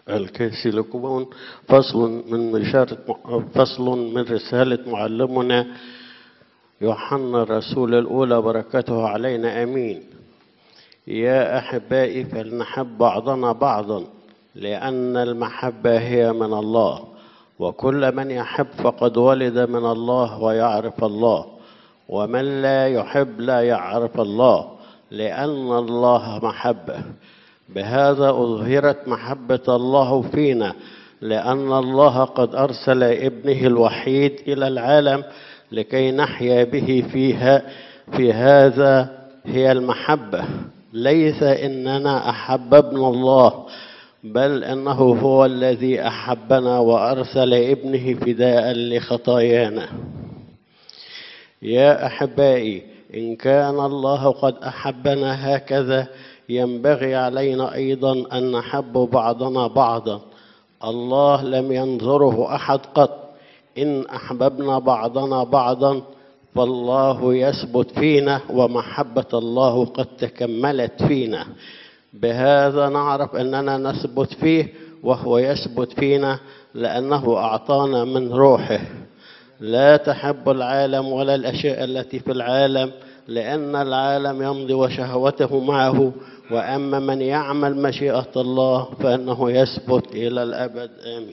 الكاسيليكون فصل من رسالة معلمنا يوحنا الرسول الأولى، بركته علينا أمين. يا أحبائي، فلنحب بعضنا بعضا، لأن المحبة هي من الله، وكل من يحب فقد ولد من الله ويعرف الله، ومن لا يحب لا يعرف الله، لأن الله محبة. بهذا أظهرت محبة الله فينا، لأن الله قد أرسل ابنه الوحيد إلى العالم لكي نحيا به في هذا هي المحبة. ليس إننا أحببنا الله، بل إنه هو الذي أحبنا وأرسل ابنه فداء لخطايانا. يا أحبائي، إن كان الله قد أحبنا هكذا، ينبغي علينا أيضا أن نحب بعضنا بعضا. الله لم ينظره أحد قط. إن أحببنا بعضنا بعضا فالله يثبت فينا، ومحبة الله قد تكملت فينا. بهذا نعرف أننا نثبت فيه وهو يثبت فينا، لأنه أعطانا من روحه. لا تحب العالم ولا الأشياء التي في العالم، لأن العالم يمضي وشهوته معه، وأما من يعمل مشيئة الله فإنه يثبت إلى الأبد. آمين.